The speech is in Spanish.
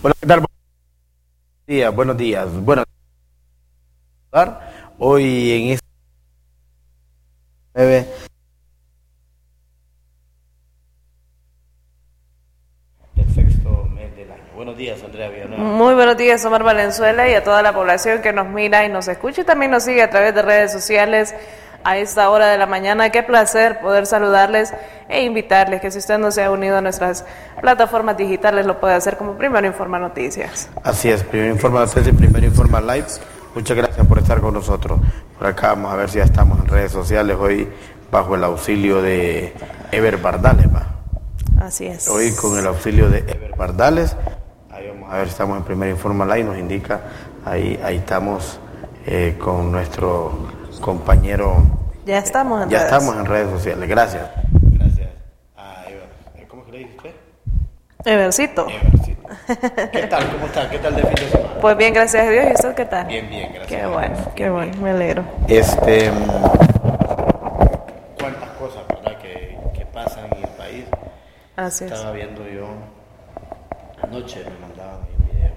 Hola, ¿qué tal? Buenos días, buenos días. Bueno, hoy en este 9, el sexto mes del año. Buenos días, Andrea Villanueva. Muy buenos días, Omar Valenzuela, y a toda la población que nos mira y nos escucha y también nos sigue a través de redes sociales a esta hora de la mañana. Qué placer poder saludarles e invitarles que si usted no se ha unido a nuestras plataformas digitales lo puede hacer como Primero Informa Noticias. Así es, Primero Informa Noticias y Primero Informa Live. Muchas gracias por estar con nosotros. Por acá vamos a ver si ya estamos en redes sociales hoy bajo el auxilio de Ever Bardales, ¿va? Así es. Hoy con el auxilio de Ever Bardales. Ahí vamos a ver si estamos en Primero Informa Live. Nos indica, ahí estamos con nuestro compañero. Ya estamos en Ya redes. estamos en redes sociales. Gracias. Gracias a Ever. ¿Cómo que le dice usted? Evercito. Evercito. ¿Qué tal? ¿Cómo está? ¿Qué tal de fin de semana? Pues bien, gracias a Dios. ¿Y usted qué tal? Bien, gracias. Qué bueno, me alegro. Cuántas cosas, ¿verdad? Que pasan en el país. Así es. Estaba viendo yo anoche, me